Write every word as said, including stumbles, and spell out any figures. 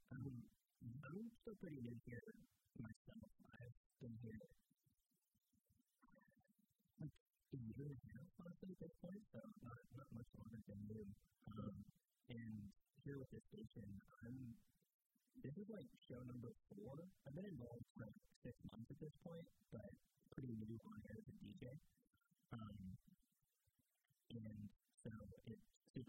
Um, I'm still pretty new here myself. I've been here like a year and a half, honestly, at this point, so not, not much longer than you. Um, and here with this station, I'm, this is like show number four. I've been involved for like six months at this point,